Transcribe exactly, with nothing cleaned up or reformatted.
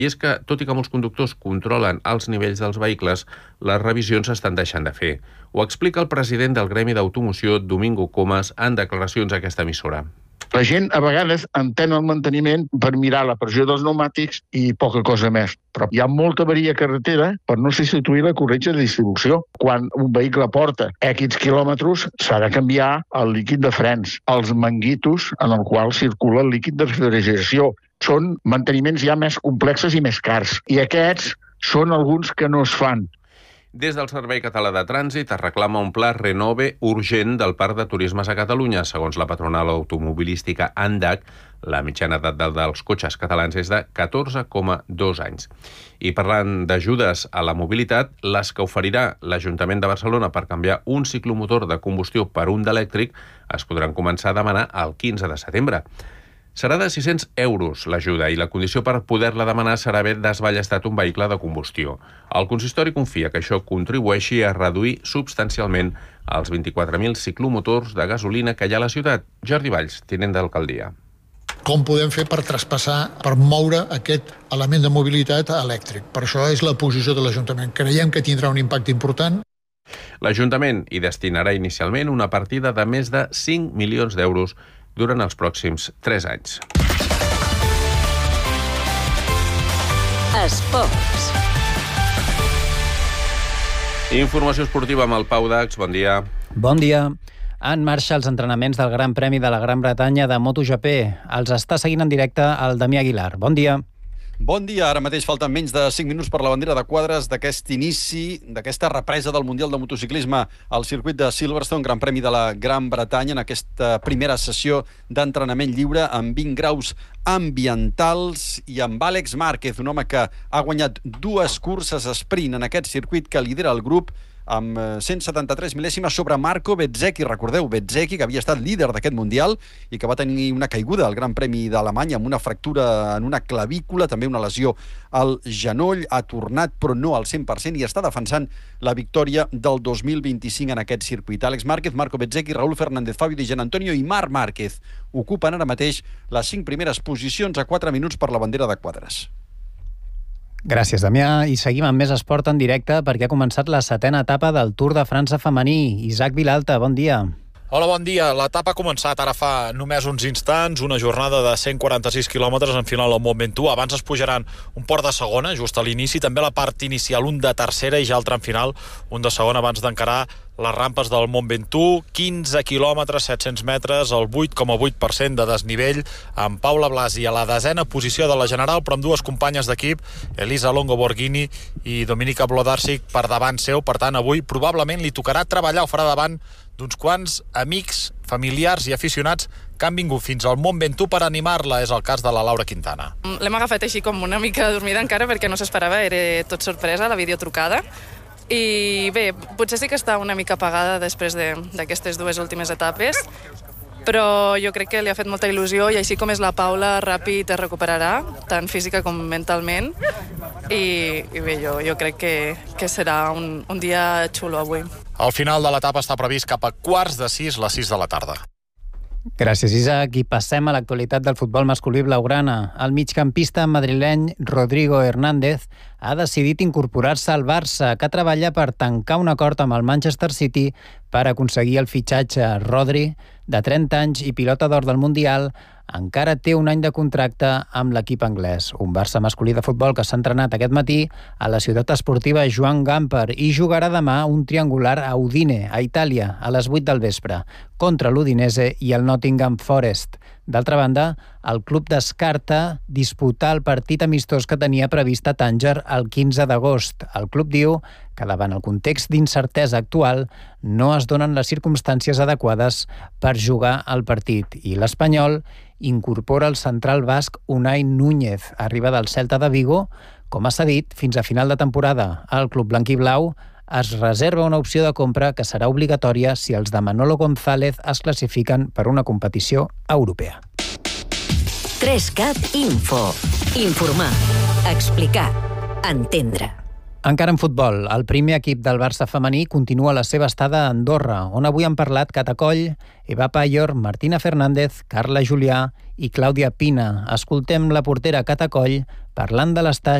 I és que, tot i que molts conductors controlen els nivells dels vehicles, les revisions s'estan deixant de fer. Ho explica el president del Gremi d'Automoció, Domingo Comas, en declaracions a aquesta emissora. La gent a vegades entén el manteniment per mirar la pressió dels pneumàtics i poca cosa més. Però hi ha molta avaria a carretera per no substituir la corretja de distribució. Quan un vehicle porta X quilòmetres, s'ha de canviar el líquid de frens, els manguitos en el qual circula el líquid de refrigeració. Són manteniments ja més complexos i més cars. I aquests són alguns que no es fan. Des del Servei Català de Trànsit es reclama un pla renove urgent del Parc de Turismes a Catalunya. Segons la patronal automobilística ANDAC, la mitjana edat dels cotxes catalans és de catorze coma dos anys. I parlant d'ajudes a la mobilitat, les que oferirà l'Ajuntament de Barcelona per canviar un ciclomotor de combustió per un d'elèctric es podran començar a demanar el quinze de setembre. Serà de sis-cents euros l'ajuda i la condició per poder-la demanar serà haver desballestat un vehicle de combustió. El consistori confia que això contribueixi a reduir substancialment els vint-i-quatre mil ciclomotors de gasolina que hi ha a la ciutat. Jordi Valls, tinent d'alcaldia. Com podem fer per traspassar, per moure aquest element de mobilitat elèctric? Per això és la posició de l'Ajuntament. Creiem que tindrà un impacte important. L'Ajuntament hi destinarà inicialment una partida de més de cinc milions d'euros durant els pròxims tres anys. Esports. Informació esportiva amb el Pau Dax. Bon dia. Bon dia. En marxa els entrenaments del Gran Premi de la Gran Bretanya de MotoGP. Els està seguint en directe el Damià Aguilar. Bon dia. Bon dia. Ara mateix falten menys de cinc minuts per la bandera de quadres d'aquest inici, d'aquesta represa del Mundial de Motociclisme al circuit de Silverstone, Gran Premi de la Gran Bretanya, en aquesta primera sessió d'entrenament lliure amb vint graus ambientals i amb Àlex Márquez, un home que ha guanyat dues curses sprint en aquest circuit que lidera el grup amb cent setanta-tres mil·lèsimes sobre Marco Bezzecchi. Recordeu, Bezzecchi, que havia estat líder d'aquest Mundial i que va tenir una caiguda al Gran Premi d'Alemanya amb una fractura en una clavícula, també una lesió al genoll. Ha tornat, però no al cent per cent, i està defensant la victòria del dos mil vint-i-cinc en aquest circuit. Àlex Márquez, Marco Bezzecchi, Raúl Fernández, Fabio Di Gianantonio i Marc Márquez ocupen ara mateix les cinc primeres posicions a quatre minuts per la bandera de quadres. Gràcies, Damià. I seguim amb més esport en directe perquè ha començat la setena etapa del Tour de França femení. Isaac Vilalta, bon dia. Hola, bon dia. L'etapa ha començat ara fa només uns instants, una jornada de cent quaranta-sis quilòmetres en final al Mont Ventoux. Abans es pujaran un port de segona, just a l'inici, també la part inicial, un de tercera i ja altre en final, un de segona abans d'encarar les rampes del Mont Ventoux, quinze quilòmetres, set-cents metres, el vuit coma vuit per cent de desnivell, amb Paula Blasi a la desena posició de la general, però amb dues companyes d'equip, Elisa Longo Borghini i Dominika Wlodarczyk per davant seu. Per tant, avui probablement li tocarà treballar o farà davant d'uns quants amics, familiars i aficionats que han vingut fins al Mont Ventoux per animar-la. És el cas de la Laura Quintana. L'hem agafat així com una mica dormida encara perquè no s'esperava, era tot sorpresa, la videotrucada. I bé, potser sí que està una mica apagada després d'aquestes dues últimes etapes, però jo crec que li ha fet molta il·lusió i així com és la Paula, ràpid es recuperarà, tant física com mentalment, i, i bé, jo, jo crec que, que serà un, un dia xulo avui. El final de l'etapa està previst cap a quarts de sis, les sis de la tarda. Gràcies, Isaac. I passem a l'actualitat del futbol masculí blaugrana. El migcampista madrileny Rodrigo Hernández ha decidit incorporar-se al Barça, que treballa per tancar un acord amb el Manchester City per aconseguir el fitxatge. Rodri, de trenta anys i pilota d'or del Mundial, encara té un any de contracte amb l'equip anglès. Un Barça masculí de futbol que s'ha entrenat aquest matí a la ciutat esportiva Joan Gamper i jugarà demà un triangular a Udine, a Itàlia, a les vuit del vespre, contra l'Udinese i el Nottingham Forest. D'altra banda, el club descarta disputar el partit amistós que tenia previst a Tànger el quinze d'agost. El club diu que davant el context d'incertesa actual no es donen les circumstàncies adequades per jugar el partit. I l'Espanyol incorpora el central basc Unai Núñez, arriba del Celta de Vigo. Com s'ha dit, fins a final de temporada, el club blanquiblau es reserva una opció de compra que serà obligatòria si els de Manolo González es classifiquen per una competició europea. tres cat Info. Informar, explicar, entendre. Encara en futbol, el primer equip del Barça femení continua la seva estada a Andorra, on avui han parlat Cata Coll, Eva Payor, Martina Fernández, Carla Julià i Clàudia Pina. Escoltem la portera Cata Coll parlant de l'estat